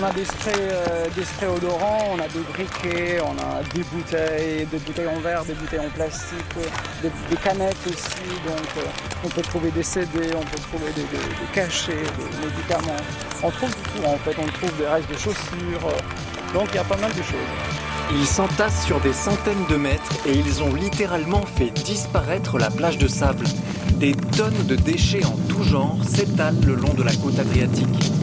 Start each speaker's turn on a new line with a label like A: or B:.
A: a des sprays odorants, on a des briquets, on a des bouteilles en verre, des bouteilles en plastique, des canettes aussi. Donc on peut trouver des CD, on peut trouver des cachets, des médicaments. On trouve du tout en fait, on trouve des restes de chaussures. Donc il y a pas mal de choses.
B: Ils s'entassent sur des centaines de mètres et ils ont littéralement fait disparaître la plage de sable. Des tonnes de déchets en tout genre s'étalent le long de la côte adriatique.